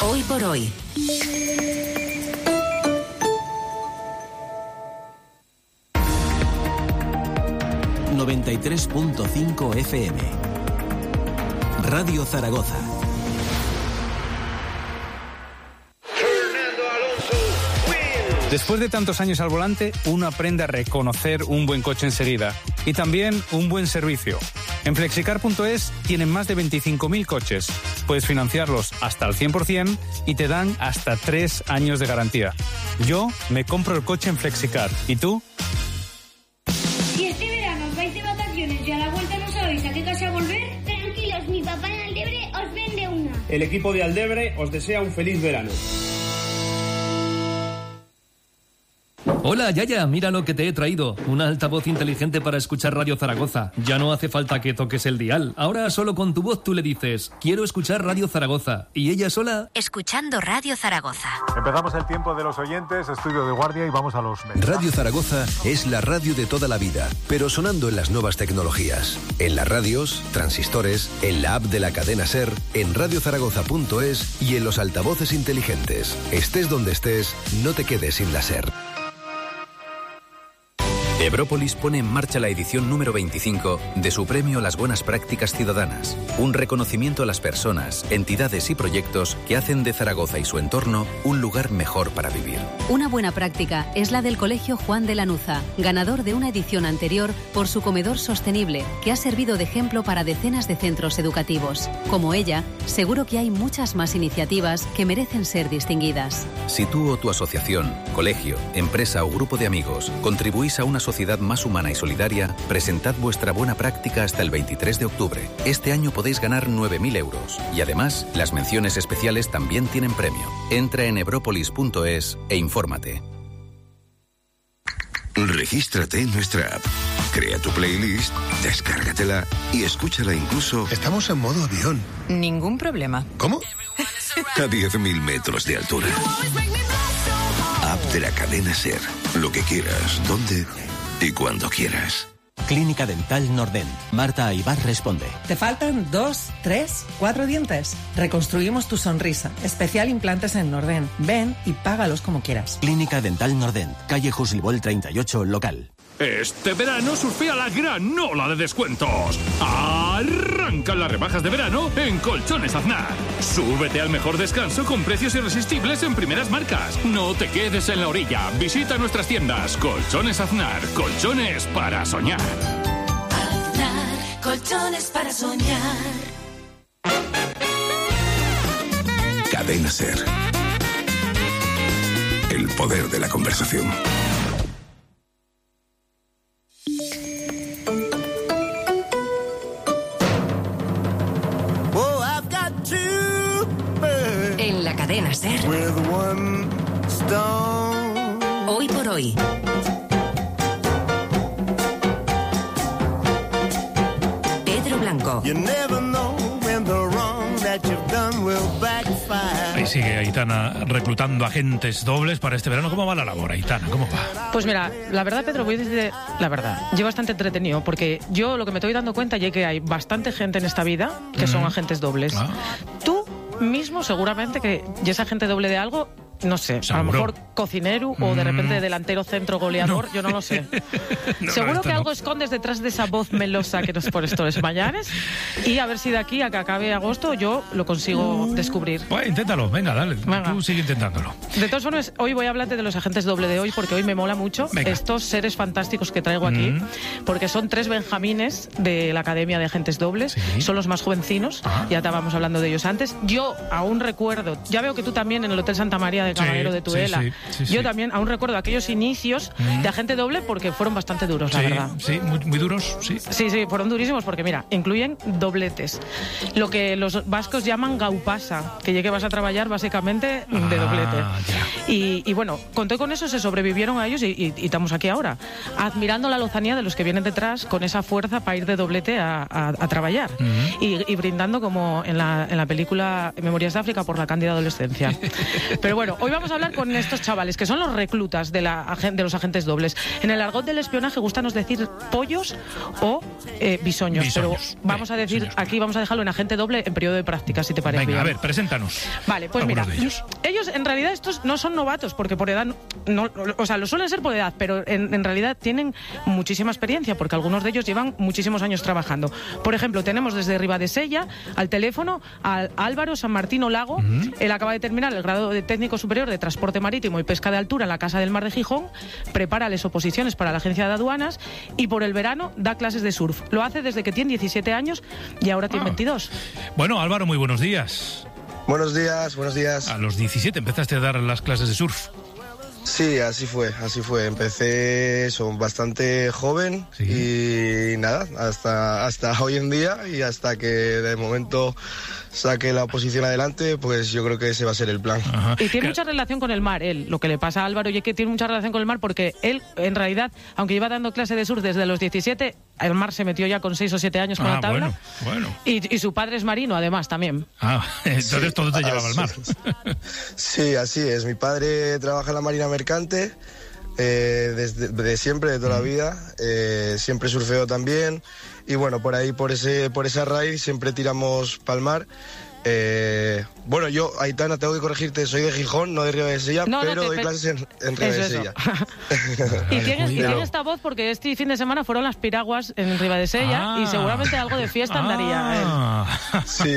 Hoy por hoy. ...93.5 FM... Radio Zaragoza. Después de tantos años al volante, uno aprende a reconocer un buen coche enseguida y también un buen servicio. En Flexicar.es tienen más de 25.000 coches. Puedes financiarlos hasta el 100% y te dan hasta 3 años de garantía. Yo me compro el coche en Flexicar. ¿Y tú? Si este verano os vais de vacaciones y a la vuelta no sabéis a qué casa volver, tranquilos, mi papá en Aldebre os vende una. El equipo de Aldebre os desea un feliz verano. Hola, Yaya, mira lo que te he traído. Una altavoz inteligente para escuchar Radio Zaragoza. Ya no hace falta que toques el dial. Ahora solo con tu voz tú le dices, quiero escuchar Radio Zaragoza. Y ella sola... Escuchando Radio Zaragoza. Empezamos el tiempo de los oyentes, estudio de guardia y vamos a los medios. Radio Zaragoza es la radio de toda la vida, pero sonando en las nuevas tecnologías. En las radios, transistores, en la app de la cadena SER, en radiozaragoza.es y en los altavoces inteligentes. Estés donde estés, no te quedes sin la SER. Ebrópolis pone en marcha la edición número 25 de su premio Las Buenas Prácticas Ciudadanas, un reconocimiento a las personas, entidades y proyectos que hacen de Zaragoza y su entorno un lugar mejor para vivir. Una buena práctica es la del Colegio Juan de Lanuza, ganador de una edición anterior por su comedor sostenible, que ha servido de ejemplo para decenas de centros educativos. Como ella, seguro que hay muchas más iniciativas que merecen ser distinguidas. Si tú o tu asociación, colegio, empresa o grupo de amigos contribuís a una sociedad más humana y solidaria, presentad vuestra buena práctica hasta el 23 de octubre. Este año podéis ganar 9.000 euros y además las menciones especiales también tienen premio. Entra en ebropolis.es e infórmate. Regístrate en nuestra app, crea tu playlist, descárgatela y escúchala incluso... Estamos en modo avión. Ningún problema. ¿Cómo? A 10.000 metros de altura. App de la cadena SER. Lo que quieras, donde y cuando quieras. Clínica Dental Nordent. Marta Aybar responde. ¿Te faltan 2, 3, 4 dientes? Reconstruimos tu sonrisa. Especial implantes en Nordent. Ven y págalos como quieras. Clínica Dental Nordent. Calle Jusilbol 38, local. Este verano surfea la gran ola de descuentos. Arrancan las rebajas de verano en Colchones Aznar. Súbete al mejor descanso con precios irresistibles en primeras marcas. No te quedes en la orilla. Visita nuestras tiendas. Colchones Aznar. Colchones para soñar. Aznar. Colchones para soñar. Cadena SER. El poder de la conversación. En la cadena SER. Hoy por hoy. Pedro Blanco. Ahí sigue Aitana reclutando agentes dobles para este verano. ¿Cómo va la labor, Aitana? ¿Cómo va? Pues mira, la verdad, Pedro, voy a decir la verdad. Llevo bastante entretenido porque yo lo que me estoy dando cuenta es que hay bastante gente en esta vida que son agentes dobles. Tú mismo seguramente que ya es agente doble de algo. No sé, ¿seguro? A lo mejor cocinero o de repente delantero centro goleador, no. Yo no lo sé. Seguro que algo escondes detrás de esa voz melosa que nos pones todos los mañanes y a ver si de aquí a que acabe agosto yo lo consigo descubrir. Pues inténtalo, venga, dale, tú sigue intentándolo. De todas formas, hoy voy a hablarte de los agentes doble de hoy porque hoy me mola mucho estos seres fantásticos que traigo aquí, porque son 3 benjamines de la Academia de Agentes Dobles, son los más jovencinos, ya estábamos hablando de ellos antes. Yo aún recuerdo, ya veo que tú también en el Hotel Santa María de Caballero de Tudela. Yo también aún recuerdo aquellos inicios de agente doble porque fueron bastante duros, la verdad. Sí, muy duros, sí. Sí, fueron durísimos porque, mira, incluyen dobletes. Lo que los vascos llaman gaupasa, que ya que vas a trabajar básicamente de doblete. Y bueno, conté con eso, se sobrevivieron a ellos y estamos aquí ahora, admirando la lozanía de los que vienen detrás con esa fuerza para ir de doblete a trabajar. Y brindando como en la película Memorias de África por la cándida adolescencia. Pero bueno, Bueno, hoy vamos a hablar con estos chavales, que son los reclutas de los agentes dobles. En el argot del espionaje gustanos decir pollos o bisoños, pero vamos a decir, aquí vamos a dejarlo en agente doble en periodo de práctica, si te parece bien. A ver, preséntanos. Vale, pues mira, ellos en realidad estos no son novatos, porque por edad, o sea, lo suelen ser por edad, pero en realidad tienen muchísima experiencia, porque algunos de ellos llevan muchísimos años trabajando. Por ejemplo, tenemos desde Ribadesella al teléfono a Álvaro San Martín Lago. Él acaba de terminar el grado de técnico superior de transporte marítimo y pesca de altura en la Casa del Mar de Gijón, prepara las oposiciones para la agencia de aduanas y por el verano da clases de surf. Lo hace desde que tiene 17 años y ahora tiene 22. Bueno, Álvaro, muy buenos días. Buenos días. A los 17 empezaste a dar las clases de surf. Sí, así fue. Empecé bastante joven y nada, hasta hoy en día y hasta que de momento saque la oposición adelante, pues yo creo que ese va a ser el plan. Ajá. Y tiene mucha relación con el mar, él. Lo que le pasa a Álvaro y es que tiene mucha relación con el mar porque él, en realidad, aunque lleva dando clase de surf desde los 17, el mar se metió ya con 6 o 7 años con la tabla. Bueno. Y su padre es marino, además, también. Entonces todo te llevaba al mar. Sí, así es. Mi padre trabaja en la Marina Mercante de siempre, de toda la vida. Siempre surfeo también. Y bueno, por esa raíz siempre tiramos pa'l mar. Bueno, yo, Aitana, tengo que corregirte, soy de Gijón, no de Ribadesella, pero doy clases en Ribadesella. Y tiene esta voz porque este fin de semana fueron las piraguas en Ribadesella y seguramente algo de fiesta andaría. Sí,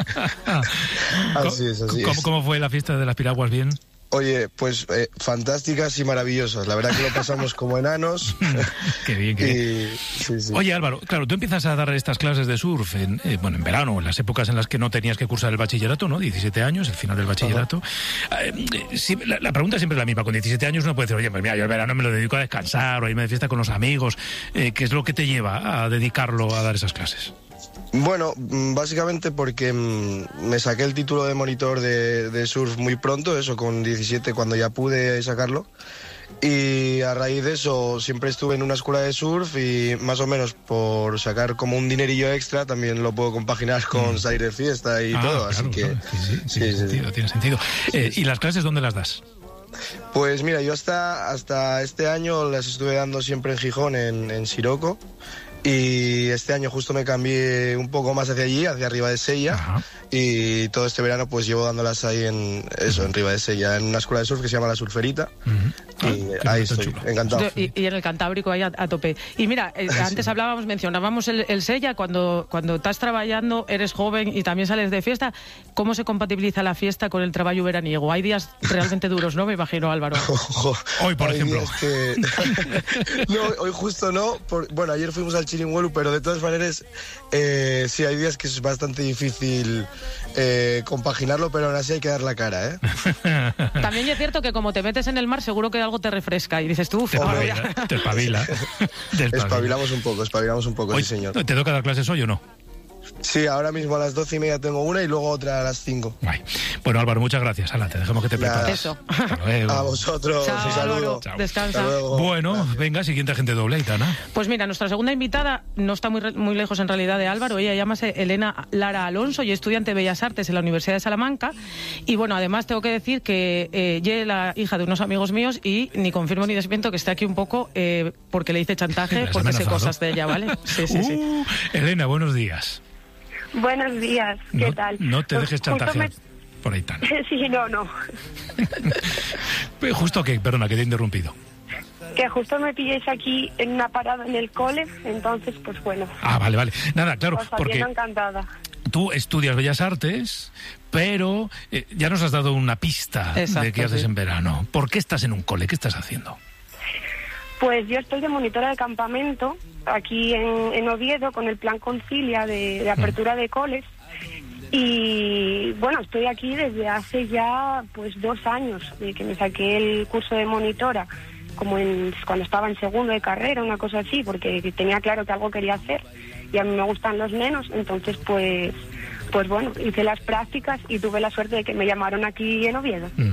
así es. ¿Cómo fue la fiesta de las piraguas? ¿Bien? Oye, pues fantásticas y maravillosas. La verdad que lo pasamos como enanos. Qué bien. Sí. Oye, Álvaro, claro, tú empiezas a dar estas clases de surf en verano, en las épocas en las que no tenías que cursar el bachillerato, ¿no? 17 años, el final del bachillerato. La pregunta siempre es la misma. Con 17 años uno puede decir, oye, pues mira, yo el verano me lo dedico a descansar o a irme de fiesta con los amigos. ¿Qué es lo que te lleva a dedicarlo a dar esas clases? Bueno, básicamente porque me saqué el título de monitor de surf muy pronto, eso con 17 cuando ya pude sacarlo. Y a raíz de eso siempre estuve en una escuela de surf y más o menos por sacar como un dinerillo extra también lo puedo compaginar con salir de fiesta y todo, así que... Sí, tiene sentido. ¿Y las clases dónde las das? Pues mira, yo hasta este año las estuve dando siempre en Gijón, en Siroco. Y este año justo me cambié un poco más hacia allí, hacia Ribadesella, y todo este verano pues llevo dándolas ahí en Ribadesella, en una escuela de surf que se llama La Surferita, y ahí estoy, encantado. Y en el Cantábrico ahí a tope. Y mira, antes mencionábamos el Sella, cuando estás trabajando, eres joven y también sales de fiesta, ¿cómo se compatibiliza la fiesta con el trabajo veraniego? Hay días realmente duros, ¿no? Me imagino, Álvaro. Hoy, por ejemplo. No, hoy justo no, bueno, ayer fuimos al Chiringuelu, pero de todas maneras sí hay días que es bastante difícil compaginarlo, pero aún así hay que dar la cara, ¿eh? También es cierto que como te metes en el mar seguro que algo te refresca y dices tú, te espabila. Espabilamos un poco, hoy, sí señor. ¿Te toca dar clases hoy o no? Sí, ahora mismo a las 12:30 tengo una y luego otra a las 5. Bueno, Álvaro, muchas gracias. Ala, te dejamos que te prepares. Eso. A vosotros, un saludo. Chao. Descansa. Bueno, venga, siguiente agente doble, Aitana. Pues mira, nuestra segunda invitada no está muy lejos en realidad de Álvaro. Ella llámase Elena Lara Alonso y es estudiante de Bellas Artes en la Universidad de Salamanca. Y bueno, además tengo que decir que ella es la hija de unos amigos míos y ni confirmo ni desmiento que esté aquí un poco porque le hice chantaje, porque sé cosas de ella, ¿vale? Sí. Elena, buenos días. Buenos días, ¿qué tal? No te dejes chantajear por Aitana. Sí, no. ¿Justo qué? Perdona, que te he interrumpido. Que justo me pilléis aquí en una parada en el cole, entonces, pues bueno. Vale. Nada, claro, porque encantada. Tú estudias Bellas Artes, pero ya nos has dado una pista de qué haces en verano. ¿Por qué estás en un cole? ¿Qué estás haciendo? Pues yo estoy de monitora de campamento aquí en Oviedo con el plan Concilia de apertura de coles y bueno, estoy aquí desde hace ya pues 2 años de que me saqué el curso de monitora como cuando estaba en segundo de carrera, una cosa así, porque tenía claro que algo quería hacer y a mí me gustan los nenos, entonces pues bueno, hice las prácticas y tuve la suerte de que me llamaron aquí en Oviedo.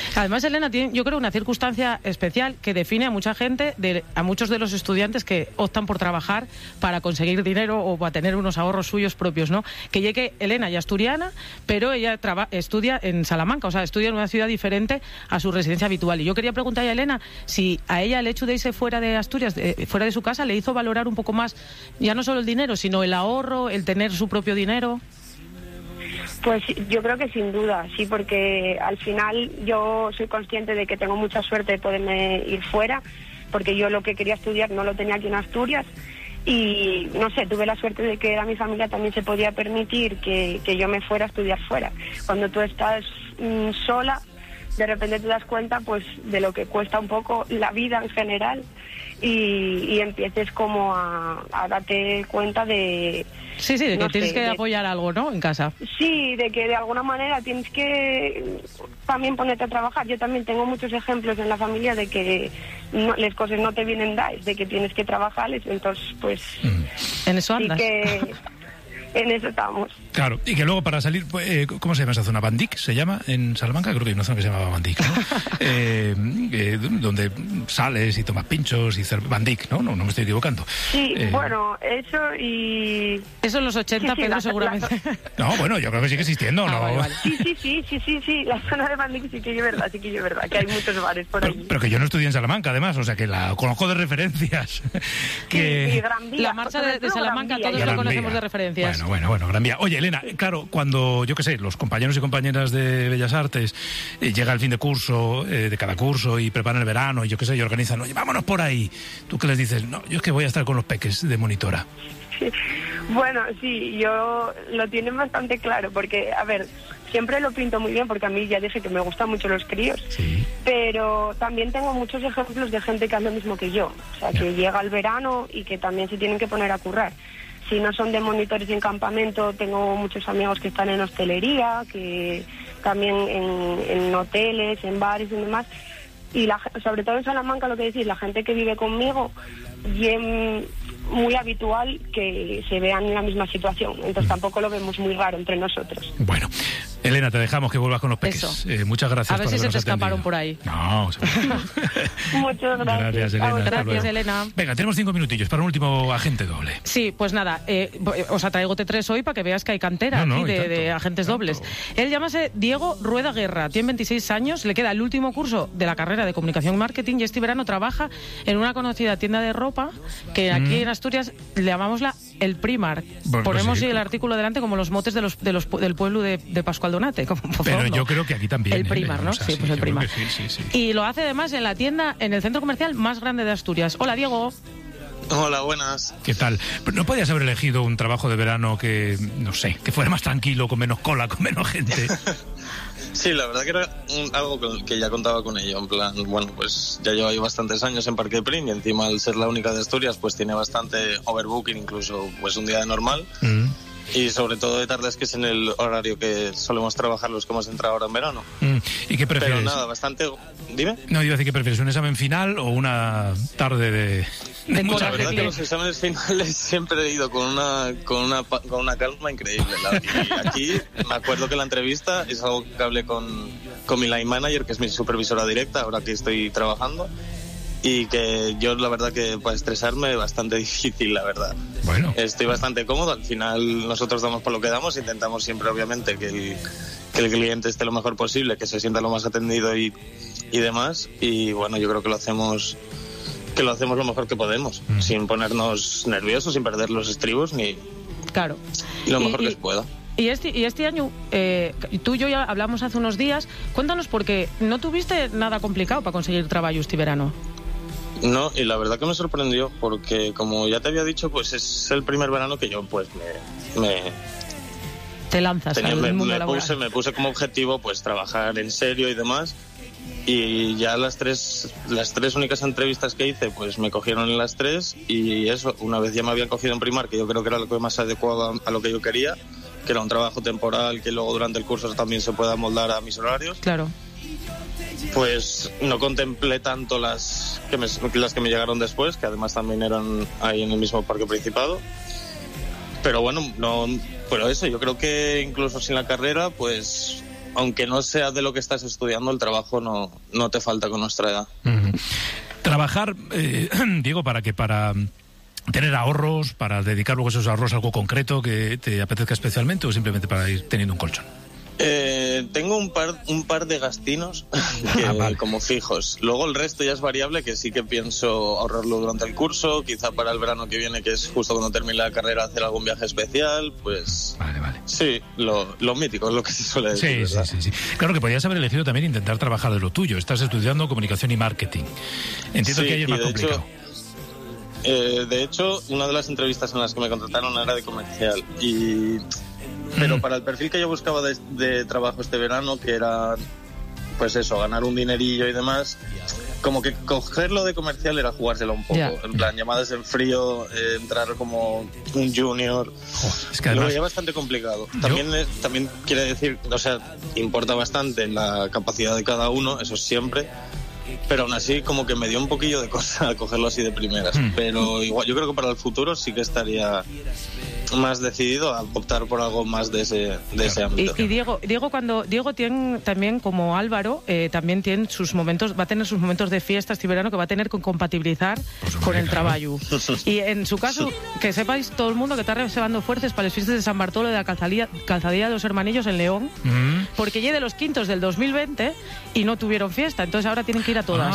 Además, Elena, tiene, yo creo, una circunstancia especial que define a mucha gente, a muchos de los estudiantes que optan por trabajar para conseguir dinero o para tener unos ahorros suyos propios, ¿no? Que llegue Elena ya asturiana, pero ella estudia en Salamanca, o sea, estudia en una ciudad diferente a su residencia habitual. Y yo quería preguntarle a Elena si a ella el hecho de irse fuera de Asturias, fuera de su casa, le hizo valorar un poco más, ya no solo el dinero, sino el ahorro, el tener su propio dinero. Pues yo creo que sin duda, sí, porque al final yo soy consciente de que tengo mucha suerte de poderme ir fuera, porque yo lo que quería estudiar no lo tenía aquí en Asturias y, no sé, tuve la suerte de que a mi familia también se podía permitir que yo me fuera a estudiar fuera. Cuando tú estás sola, de repente te das cuenta pues de lo que cuesta un poco la vida en general y empieces como a darte cuenta de... Sí, de que tienes que apoyar algo, ¿no?, en casa. Sí, de que de alguna manera tienes que también ponerte a trabajar. Yo también tengo muchos ejemplos en la familia de que las cosas no te vienen dadas, de que tienes que trabajarles, entonces pues... En eso andas. Sí que en eso estamos. Claro, y que luego para salir, ¿cómo se llama esa zona? ¿Bandic se llama en Salamanca? Creo que hay una zona que se llama Bandic, ¿no? Donde sales y tomas pinchos y Bandic, ¿no? No me estoy equivocando. Sí, bueno, eso y... Eso en los 80, sí, Pedro, seguramente. No, bueno, yo creo que sigue existiendo, ¿no? Vale. Sí, la zona de Bandic sí que es verdad, que hay muchos bares por ahí. Pero que yo no estudié en Salamanca, además, o sea que la conozco de referencias. Sí, Gran Vía. La marcha de Salamanca todos lo conocemos de referencias. Bueno, Gran Vía. Oye, Elena, claro, cuando, yo qué sé, los compañeros y compañeras de Bellas Artes llega el fin de curso, de cada curso, y preparan el verano, y yo qué sé, y organizan, oye, vámonos por ahí. ¿Tú qué les dices? No, yo es que voy a estar con los peques de monitora. Sí. Bueno, sí, yo lo tienen bastante claro, porque, a ver, siempre lo pinto muy bien, porque a mí ya dije que me gustan mucho los críos, sí. Pero también tengo muchos ejemplos de gente que hace lo mismo que yo, o sea, que llega el verano y que también se tienen que poner a currar. Si no son de monitores en campamento, tengo muchos amigos que están en hostelería, que también en hoteles, en bares y demás. Y sobre todo en Salamanca, lo que decís, la gente que vive conmigo, y muy habitual que se vean en la misma situación. Entonces tampoco lo vemos muy raro entre nosotros. Bueno, Elena, te dejamos que vuelvas con los peques. Muchas gracias. A ver si se te escaparon por ahí. No, muchas gracias. Gracias, Elena. Venga, tenemos 5 minutillos para un último agente doble. Sí, pues nada, os traigo T3 hoy para que veas que hay cantera aquí de agentes dobles. Él llámase Diego Rueda Guerra, tiene 26 años, le queda el último curso de la carrera de Comunicación y Marketing y este verano trabaja en una conocida tienda de ropa que aquí en Asturias le llamamos el Primark. Bueno, ponemos sí, el artículo delante como los motes del pueblo de Pascual Donate. Como, pero favor, yo creo que aquí también. El Primark, ¿no? Sí, pues el Primark. Sí. Y lo hace además en la tienda, en el centro comercial más grande de Asturias. Hola, Diego. Hola, buenas. ¿Qué tal? ¿No podías haber elegido un trabajo de verano que, no sé, que fuera más tranquilo, con menos cola, con menos gente? Sí, la verdad que era algo que ya contaba con ello, en plan, bueno, pues ya llevo ahí bastantes años en Parque Prin y encima al ser la única de Asturias, pues tiene bastante overbooking, incluso pues un día de normal. Y sobre todo de tardes, que es en el horario que solemos trabajar los que hemos entrado ahora en verano. ¿Y qué prefieres? Pero nada, bastante... ¿Dime? No, iba a decir, ¿qué prefieres? ¿Un examen final o una tarde de la verdad que los exámenes finales siempre he ido con una calma increíble. Y aquí me acuerdo que la entrevista es algo que hablé con mi line manager, que es mi supervisora directa, ahora que estoy trabajando. Y que yo la verdad que para estresarme es bastante difícil, la verdad. Bueno. Estoy bastante cómodo, al final nosotros damos por lo que damos, intentamos siempre obviamente que el cliente esté lo mejor posible, que se sienta lo más atendido y demás, y bueno, yo creo que lo hacemos lo mejor que podemos, sin ponernos nerviosos, sin perder los estribos ni claro. Lo mejor que se pueda. Y este año, tú y yo ya hablamos hace unos días, cuéntanos, porque no tuviste nada complicado para conseguir trabajo este verano. No, y la verdad que me sorprendió, porque como ya te había dicho, pues es el primer verano que yo pues te lanzas al mundo laboral. Me puse como objetivo pues trabajar en serio y demás, y ya las tres únicas entrevistas que hice pues me cogieron en las 3, y eso, una vez ya me habían cogido en Primark, que yo creo que era lo que más adecuado a lo que yo quería, que era un trabajo temporal que luego durante el curso también se pueda moldar a mis horarios. Claro. Pues no contemplé tanto las que me llegaron después, que además también eran ahí en el mismo Parque Principado. Pero bueno, pero eso, yo creo que incluso sin la carrera, pues aunque no sea de lo que estás estudiando, el trabajo no te falta con nuestra edad. Trabajar, Diego, ¿para qué? Para tener ahorros, para dedicar luego esos ahorros a algo concreto que te apetezca especialmente, o simplemente para ir teniendo un colchón. Tengo un par de gastinos que, como fijos. Luego el resto ya es variable, que sí que pienso ahorrarlo durante el curso, quizá para el verano que viene, que es justo cuando termine la carrera, hacer algún viaje especial, pues... Vale. Sí, lo mítico es lo que se suele decir. Sí. Claro que podrías haber elegido también intentar trabajar de lo tuyo. Estás estudiando comunicación y marketing. Entiendo que ahí es más complicado. De hecho, una de las entrevistas en las que me contrataron era de comercial pero para el perfil que yo buscaba de trabajo este verano, que era pues eso, ganar un dinerillo y demás, como que cogerlo de comercial era jugárselo un poco. En plan, llamadas en frío, entrar como un junior. Es que además, lo veía bastante complicado. También quiere decir, o sea, importa bastante la capacidad de cada uno, eso siempre. Pero aún así como que me dio un poquillo de cosa cogerlo así de primeras. Pero igual yo creo que para el futuro sí que estaría más decidido a optar por algo más de ese ámbito. Y Diego tiene también, como Álvaro, también tiene sus momentos, va a tener sus momentos de fiesta este verano que va a tener que compatibilizar con el trabajo. Y en su caso, que sepáis todo el mundo que está reservando fuerzas para las fiestas de San Bartolo de la calzadilla de los Hermanillos en León, porque llegué de los quintos del 2020 y no tuvieron fiesta, entonces ahora tienen que ir a todas.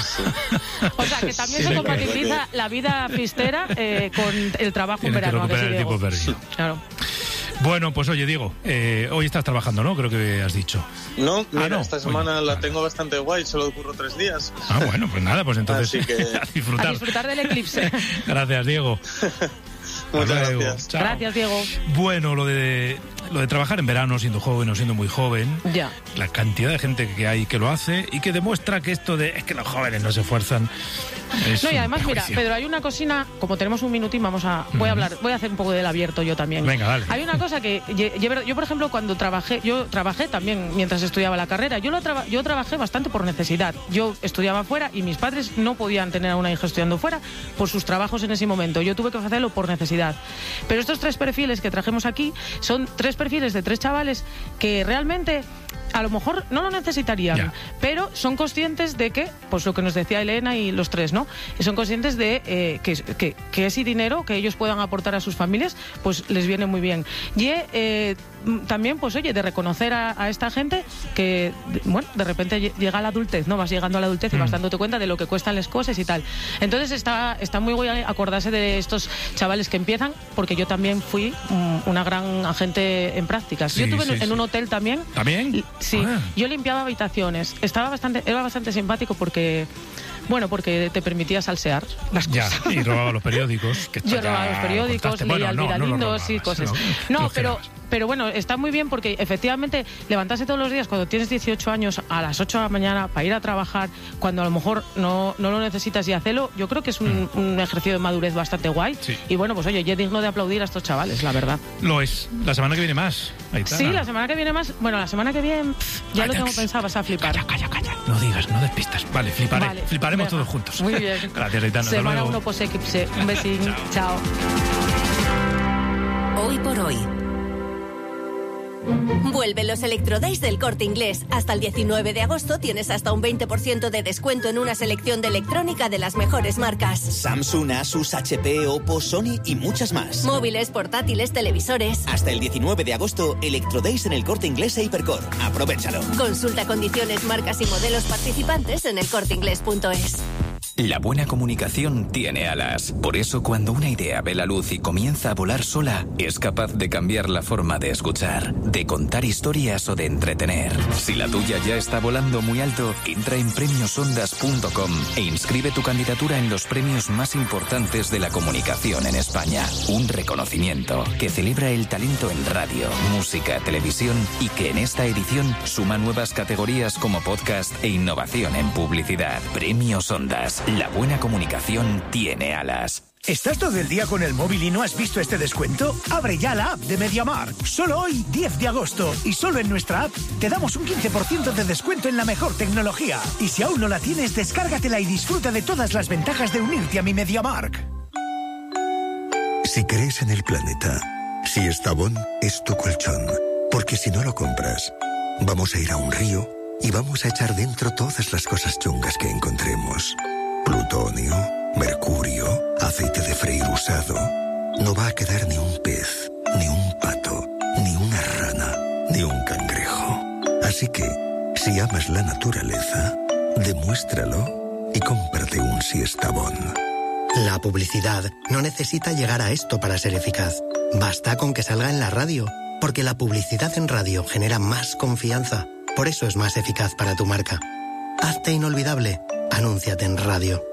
O sea, que también se compatibiliza la vida fiestera con el trabajo en verano. Claro. Bueno, pues oye, Diego, hoy estás trabajando, ¿no? Creo que has dicho. No, esta semana la tengo bastante guay, solo ocurro 3 días. Bueno, pues nada, pues entonces a disfrutar. A disfrutar del eclipse. Gracias, Diego. Muchas gracias. Chao. Gracias, Diego. Bueno, lo de trabajar en verano, siendo joven o siendo muy joven, la cantidad de gente que hay que lo hace y que demuestra que esto de es que los jóvenes no se esfuerzan. Y además, mira, Pedro, hay una cosina, como tenemos un minutín, voy a hacer un poco del abierto yo también. Venga, dale. Hay una cosa que yo, por ejemplo, cuando trabajé también mientras estudiaba la carrera, yo trabajé bastante por necesidad. Yo estudiaba fuera y mis padres no podían tener a una hija estudiando fuera por sus trabajos en ese momento. Yo tuve que hacerlo por necesidad. Pero estos 3 perfiles que trajimos aquí son 3 perfiles de 3 chavales que realmente a lo mejor no lo necesitarían, pero son conscientes de que, pues lo que nos decía Elena y los 3, ¿no? Son conscientes de que ese dinero que ellos puedan aportar a sus familias, pues les viene muy bien. Y también, pues oye, de reconocer a esta gente que, bueno, de repente llega a la adultez, ¿no? Vas llegando a la adultez y vas dándote cuenta de lo que cuestan las cosas y tal. Entonces está muy guay acordarse de estos chavales que empiezan, porque yo también fui una gran agente en prácticas. Yo estuve en un hotel también. ¿También? Sí, yo limpiaba habitaciones. Era bastante simpático porque te permitía salsear las cosas. Y robaba los periódicos. Yo robaba los periódicos, leía el Miralindos y cosas. Pero bueno, está muy bien porque efectivamente levantarse todos los días cuando tienes 18 años a las 8 de la mañana para ir a trabajar, cuando a lo mejor no lo necesitas y hacerlo, yo creo que es un ejercicio de madurez bastante guay. Sí. Y bueno, pues oye, es digno de aplaudir a estos chavales, la verdad. Lo es. La semana que viene más. Sí, la semana que viene más. Bueno, la semana que viene ya lo tengo pensado, vas a flipar. Calla. No digas, no despistas. Vale, fliparé. Fliparemos todos juntos. Muy bien. Gracias, Aitana. Semana 1 post eclipse. Un besín. Chao. Hoy por hoy. Vuelven los Electrodays del Corte Inglés. Hasta el 19 de agosto tienes hasta un 20% de descuento en una selección de electrónica de las mejores marcas. Samsung, Asus, HP, Oppo, Sony y muchas más. Móviles, portátiles, televisores. Hasta el 19 de agosto, Electrodays en el Corte Inglés e Hipercor. Aprovechalo. Consulta condiciones, marcas y modelos participantes en elcorteinglés.es. La buena comunicación tiene alas. Por eso, cuando una idea ve la luz y comienza a volar sola, es capaz de cambiar la forma de escuchar, de contar historias o de entretener. Si la tuya ya está volando muy alto, entra en premiosondas.com e inscribe tu candidatura en los premios más importantes de la comunicación en España. Un reconocimiento que celebra el talento en radio, música, televisión y que en esta edición suma nuevas categorías como podcast e innovación en publicidad. Premios Ondas. La buena comunicación tiene alas. ¿Estás todo el día con el móvil y no has visto este descuento? Abre ya la app de MediaMarkt. Solo hoy, 10 de agosto, y solo en nuestra app, te damos un 15% de descuento en la mejor tecnología. Y si aún no la tienes, descárgatela y disfruta de todas las ventajas de unirte a mi MediaMarkt. Si crees en el planeta, si Estavón es tu colchón, porque si no lo compras, Vamos a ir a un río y vamos a echar dentro todas las cosas chungas que encontremos. Plutonio, mercurio, aceite de freír usado. No va a quedar ni un pez, ni un pato, ni una rana, ni un cangrejo. Así que, si amas la naturaleza, demuéstralo y cómprate un Siestabón. La publicidad no necesita llegar a esto para ser eficaz. Basta con que salga en la radio, porque la publicidad en radio genera más confianza. Por eso es más eficaz para tu marca. Hazte inolvidable. Anúnciate en radio.